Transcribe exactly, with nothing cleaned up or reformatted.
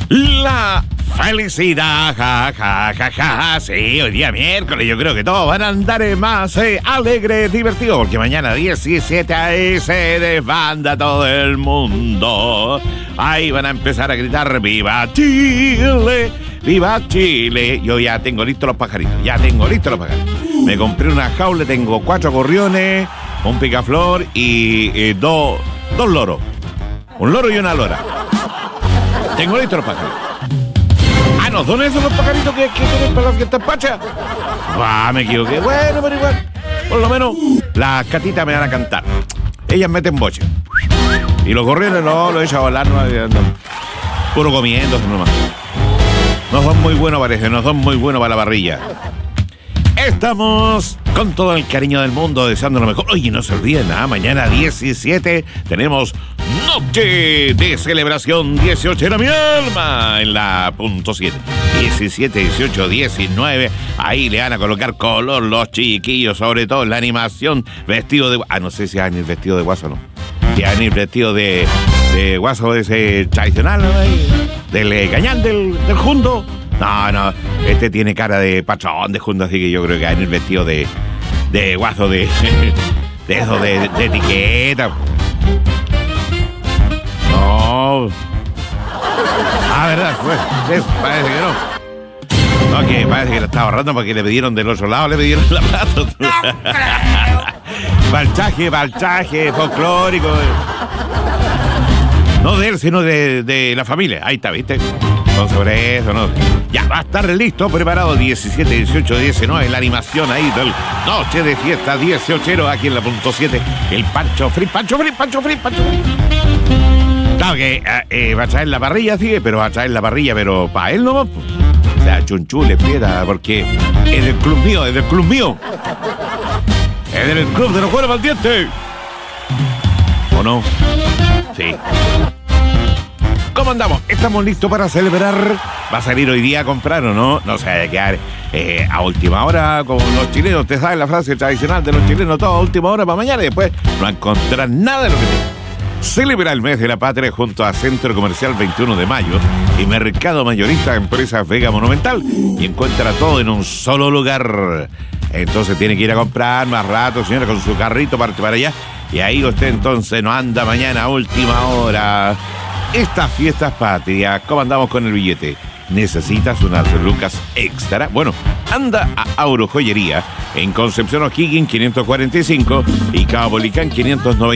La felicidad, ja, ja, ja, ja. Sí, hoy día miércoles yo creo que todos van a andar más eh, alegres, divertidos, porque mañana diecisiete ahí se desbanda todo el mundo. Ahí van a empezar a gritar ¡Viva Chile! ¡Viva Chile! Yo ya tengo listos los pajaritos, ya tengo listos los pajaritos. Me compré una jaula, tengo cuatro gorriones, un picaflor y eh, dos, dos loros. Un loro y una lora. Tengo listos los pajaritos. Ah, no, ¿son esos los pajaritos que, que tienen para las fiestas pachas? Ah, me equivoqué. Bueno, pero igual, por lo menos las catitas me van a cantar. Ellas meten boche. Y los gorriones no, los echo a volar, no, andan puro comiendo nomás. No son muy buenos, parece, no son muy buenos para la parrilla. Estamos con todo el cariño del mundo, deseando lo mejor. Oye, no se olviden, nada, mañana diecisiete tenemos noche de celebración dieciocho en mi alma en la punto siete. diecisiete, dieciocho, diecinueve, ahí le van a colocar color los chiquillos, sobre todo en la animación, vestido de... Ah, no sé si van a ir vestido de guaso o no. Si van a ir vestido de, de guaso ese tradicional, ¿no? Del gañán del, del jundo. No, no, este tiene cara de patrón de junto, así que yo creo que va a ir vestido de, de guaso de, de eso, de, de etiqueta. No. Ah, ¿verdad? Pues, sí, parece que no. No, que parece que lo estaba ahorrando porque le pidieron del otro lado, le pidieron la plata. Balchaje, balchaje, folclórico. No de él, sino de, de la familia. Ahí está, ¿viste? Con sobre eso, ¿no? Ya va a estar listo, preparado diecisiete, dieciocho, diecinueve, la animación ahí del Noche de Fiesta dieciocho aquí en la punto siete. El Pancho Free, Pancho Free, Pancho Free, Pancho Free. Claro que eh, eh, va a traer la parrilla, sí, pero va a traer la parrilla, pero para él no. O sea, chunchule, piedra, porque es del club mío, es del club mío. Es del club de los buenos maldientes. ¿O no? Sí. ¿Cómo andamos? ¿Estamos listos para celebrar? ¿Va a salir hoy día a comprar o no? No se va a quedar eh, a última hora con los chilenos. Usted sabe la frase tradicional de los chilenos, todo a última hora para mañana y después no encontrar nada de lo que tiene. Celebra el mes de la patria junto a Centro Comercial veintiuno de mayo y Mercado Mayorista Empresas Vega Monumental y encuentra todo en un solo lugar. Entonces tiene que ir a comprar más rato, señora, con su carrito parte para allá y ahí usted entonces no anda mañana a última hora. Estas fiestas patrias, ¿cómo andamos con el billete? ¿Necesitas unas lucas extra? Bueno, anda a Auro Joyería en Concepción O'Higgins quinientos cuarenta y cinco y Cabo Policán quinientos noventa.